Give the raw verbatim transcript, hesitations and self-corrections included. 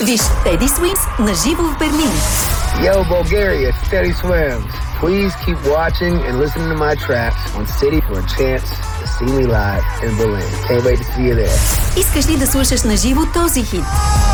Виж Teddy Swims на живо в Берлин. Yo, Bulgaria, Teddy Swims. Please keep watching and listening to my tracks on City for a chance to see me live in Berlin. Can't wait to see you there. Искаш ли да слушаш на живо този хит?